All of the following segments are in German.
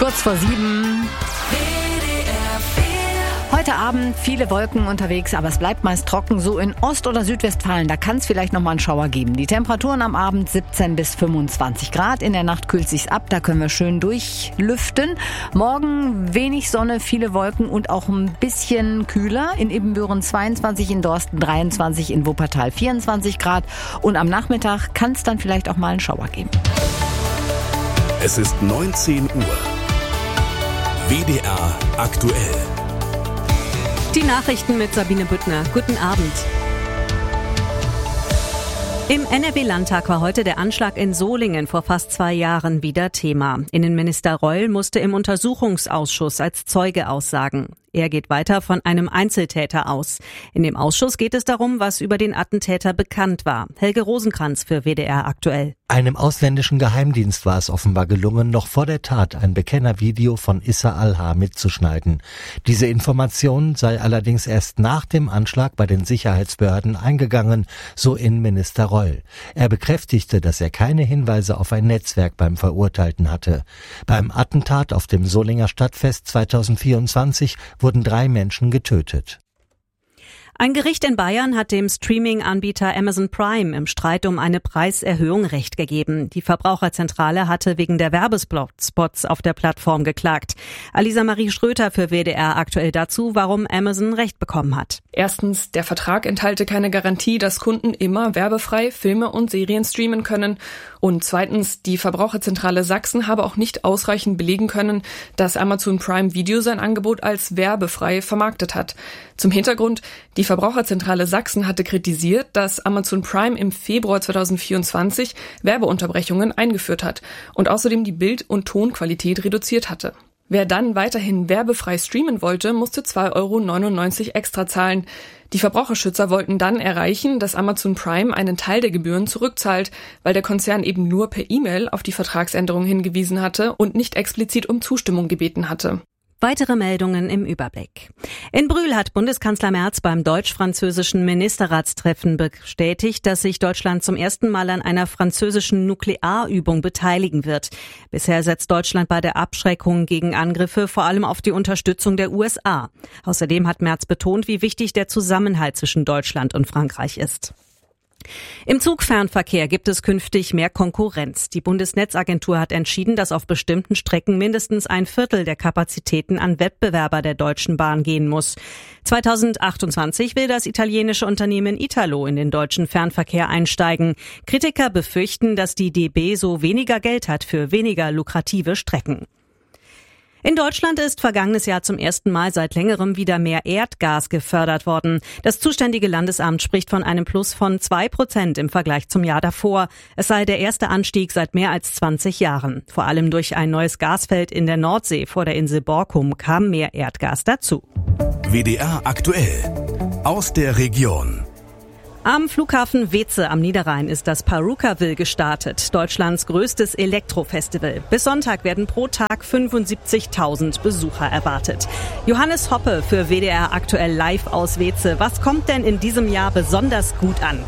Kurz vor 7. Heute Abend viele Wolken unterwegs, aber es bleibt meist trocken. So in Ost- oder Südwestfalen, da kann es vielleicht nochmal einen Schauer geben. Die Temperaturen am Abend 17 bis 25 Grad. In der Nacht kühlt sich's ab, da können wir schön durchlüften. Morgen wenig Sonne, viele Wolken und auch ein bisschen kühler. In Ibbenbüren 22, in Dorsten 23, in Wuppertal 24 Grad. Und am Nachmittag kann es dann vielleicht auch mal einen Schauer geben. Es ist 19 Uhr. WDR aktuell. Die Nachrichten mit Sabine Büttner. Guten Abend. Im NRW-Landtag war heute der Anschlag in Solingen vor fast 2 Jahren wieder Thema. Innenminister Reul musste im Untersuchungsausschuss als Zeuge aussagen. Er geht weiter von einem Einzeltäter aus. In dem Ausschuss geht es darum, was über den Attentäter bekannt war. Helge Rosenkranz für WDR aktuell. Einem ausländischen Geheimdienst war es offenbar gelungen, noch vor der Tat ein Bekennervideo von Issa Alha mitzuschneiden. Diese Information sei allerdings erst nach dem Anschlag bei den Sicherheitsbehörden eingegangen, so Innenminister Reul. Er bekräftigte, dass er keine Hinweise auf ein Netzwerk beim Verurteilten hatte. Beim Attentat auf dem Solinger Stadtfest 2024 wurden 3 Menschen getötet. Ein Gericht in Bayern hat dem Streaming-Anbieter Amazon Prime im Streit um eine Preiserhöhung Recht gegeben. Die Verbraucherzentrale hatte wegen der Werbespots auf der Plattform geklagt. Alisa Marie Schröter für WDR aktuell dazu, warum Amazon Recht bekommen hat. Erstens, der Vertrag enthalte keine Garantie, dass Kunden immer werbefrei Filme und Serien streamen können. Und zweitens, die Verbraucherzentrale Sachsen habe auch nicht ausreichend belegen können, dass Amazon Prime Video sein Angebot als werbefrei vermarktet hat. Zum Hintergrund, die Verbraucherzentrale Sachsen hatte kritisiert, dass Amazon Prime im Februar 2024 Werbeunterbrechungen eingeführt hat und außerdem die Bild- und Tonqualität reduziert hatte. Wer dann weiterhin werbefrei streamen wollte, musste 2,99 € extra zahlen. Die Verbraucherschützer wollten dann erreichen, dass Amazon Prime einen Teil der Gebühren zurückzahlt, weil der Konzern eben nur per E-Mail auf die Vertragsänderung hingewiesen hatte und nicht explizit um Zustimmung gebeten hatte. Weitere Meldungen im Überblick. In Brühl hat Bundeskanzler Merz beim deutsch-französischen Ministerratstreffen bestätigt, dass sich Deutschland zum ersten Mal an einer französischen Nuklearübung beteiligen wird. Bisher setzt Deutschland bei der Abschreckung gegen Angriffe vor allem auf die Unterstützung der USA. Außerdem hat Merz betont, wie wichtig der Zusammenhalt zwischen Deutschland und Frankreich ist. Im Zugfernverkehr gibt es künftig mehr Konkurrenz. Die Bundesnetzagentur hat entschieden, dass auf bestimmten Strecken mindestens 1/4 der Kapazitäten an Wettbewerber der Deutschen Bahn gehen muss. 2028 will das italienische Unternehmen Italo in den deutschen Fernverkehr einsteigen. Kritiker befürchten, dass die DB so weniger Geld hat für weniger lukrative Strecken. In Deutschland ist vergangenes Jahr zum ersten Mal seit längerem wieder mehr Erdgas gefördert worden. Das zuständige Landesamt spricht von einem Plus von 2% im Vergleich zum Jahr davor. Es sei der erste Anstieg seit mehr als 20 Jahren. Vor allem durch ein neues Gasfeld in der Nordsee vor der Insel Borkum kam mehr Erdgas dazu. WDR aktuell. Aus der Region. Am Flughafen Weeze am Niederrhein ist das Parukaville gestartet, Deutschlands größtes Elektrofestival. Bis Sonntag werden pro Tag 75.000 Besucher erwartet. Johannes Hoppe für WDR aktuell live aus Weeze. Was kommt denn in diesem Jahr besonders gut an?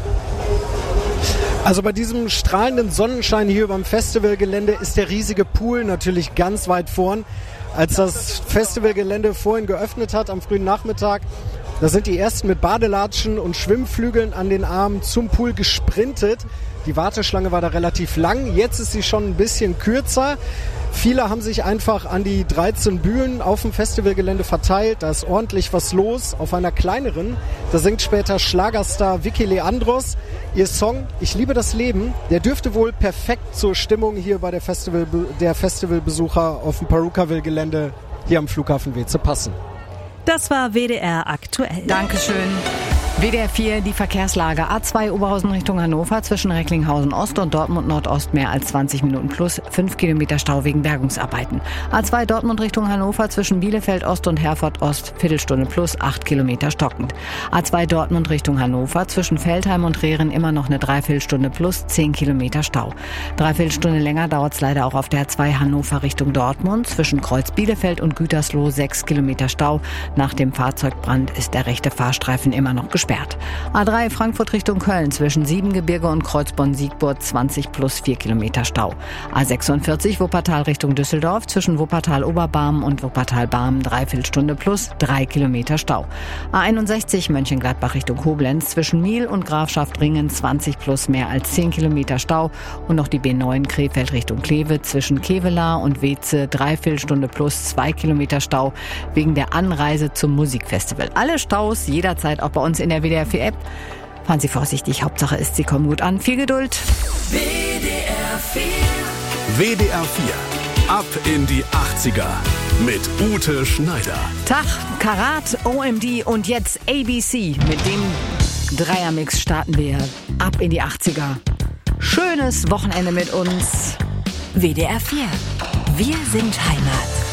Also bei diesem strahlenden Sonnenschein hier beim Festivalgelände ist der riesige Pool natürlich ganz weit vorn. Als das Festivalgelände vorhin geöffnet hat am frühen Nachmittag, da sind die ersten mit Badelatschen und Schwimmflügeln an den Armen zum Pool gesprintet. Die Warteschlange war da relativ lang, jetzt ist sie schon ein bisschen kürzer. Viele haben sich einfach an die 13 Bühnen auf dem Festivalgelände verteilt. Da ist ordentlich was los. Auf einer kleineren, da singt später Schlagerstar Vicky Leandros. Ihr Song Ich liebe das Leben, der dürfte wohl perfekt zur Stimmung hier bei der Festivalbesucher auf dem Parukaville-Gelände hier am Flughafen Weeze passen. Das war WDR aktuell. Dankeschön. WDR 4, die Verkehrslage. A2 Oberhausen Richtung Hannover zwischen Recklinghausen Ost und Dortmund Nordost mehr als 20 Minuten plus 5 Kilometer Stau wegen Bergungsarbeiten. A2 Dortmund Richtung Hannover zwischen Bielefeld Ost und Herford Ost Viertelstunde plus 8 Kilometer stockend. A2 Dortmund Richtung Hannover zwischen Feldheim und Rehren immer noch eine Dreiviertelstunde plus 10 Kilometer Stau. Dreiviertelstunde länger dauert es leider auch auf der A2 Hannover Richtung Dortmund zwischen Kreuz Bielefeld und Gütersloh 6 Kilometer Stau. Nach dem Fahrzeugbrand ist der rechte Fahrstreifen immer noch gesperrt. gesperrt. A3 Frankfurt Richtung Köln zwischen Siebengebirge und Kreuzborn-Siegburg 20 plus 4 Kilometer Stau. A46 Wuppertal Richtung Düsseldorf zwischen Wuppertal-Oberbarmen und Wuppertal-Barmen 3/4 Stunde plus 3 Kilometer Stau. A61 Mönchengladbach Richtung Koblenz zwischen Miel und Grafschaft-Ringen 20 plus mehr als 10 Kilometer Stau und noch die B9 Krefeld Richtung Kleve zwischen Kevelaer und Weze 3/4 Stunde plus 2 Kilometer Stau wegen der Anreise zum Musikfestival. Alle Staus jederzeit auch bei uns in der WDR 4 App. Fahren Sie vorsichtig, Hauptsache ist, Sie kommen gut an. Viel Geduld. WDR 4. WDR 4. Ab in die 80er mit Ute Schneider. Tag, Karat, OMD und jetzt ABC. Mit dem Dreiermix starten wir ab in die 80er. Schönes Wochenende mit uns. WDR 4. Wir sind Heimat.